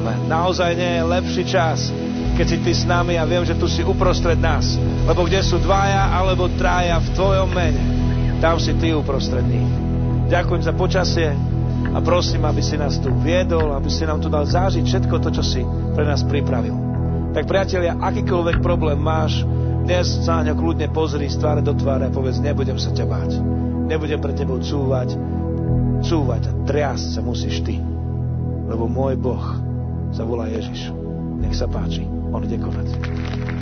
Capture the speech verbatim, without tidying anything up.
Amen. Naozaj nie je lepší čas, keď si ty s nami a viem, že tu si uprostred nás. Lebo kde sú dvaja alebo traja v tvojom mene, tam si ty uprostred nich. Ďakujem za počasie a prosím, aby si nás tu viedol, aby si nám tu dal zážiť všetko to, čo si pre nás pripravil. Tak priatelia, akýkoľvek problém máš, dnes sa na ňo kľudne pozri z tváre do tváre a povedz, nebudem sa ťa báť. Nebudem pre tebou cúvať. Cúvať a triasť sa musíš ty. Lebo môj Boh sa volá Ježiš. Nech sa páči, on ide konať.